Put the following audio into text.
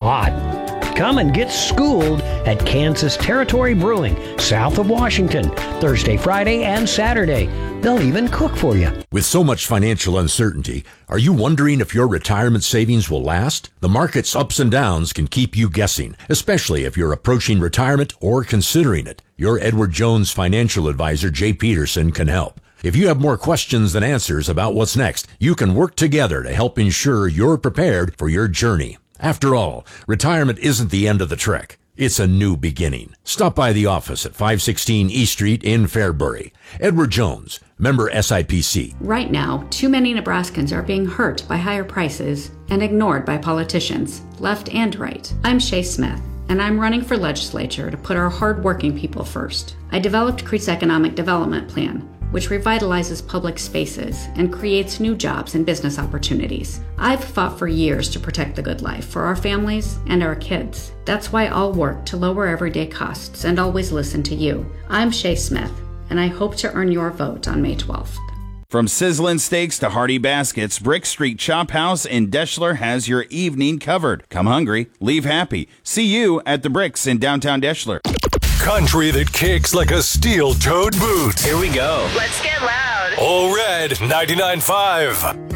hot. Come and get schooled at Kansas Territory Brewing, south of Washington, Thursday, Friday, and Saturday. They'll even cook for you. With so much financial uncertainty, are you wondering if your retirement savings will last? The market's ups and downs can keep you guessing, especially if you're approaching retirement or considering it. Your Edward Jones financial advisor, Jay Peterson, can help. If you have more questions than answers about what's next, you can work together to help ensure you're prepared for your journey. After all, retirement isn't the end of the trek. It's a new beginning. Stop by the office at 516 East Street in Fairbury. Edward Jones, member SIPC. Right now, too many Nebraskans are being hurt by higher prices and ignored by politicians, left and right. I'm Shay Smith, and I'm running for legislature to put our hard-working people first. I developed Crete's Economic Development Plan, which revitalizes public spaces and creates new jobs and business opportunities. I've fought for years to protect the good life for our families and our kids. That's why I'll work to lower everyday costs and always listen to you. I'm Shay Smith, and I hope to earn your vote on May 12th. From sizzling steaks to hearty baskets, Brick Street Chop House in Deschler has your evening covered. Come hungry, leave happy. See you at the Bricks in downtown Deschler. Country that kicks like a steel-toed boot. Here we go. Let's get loud. All Red 99.5.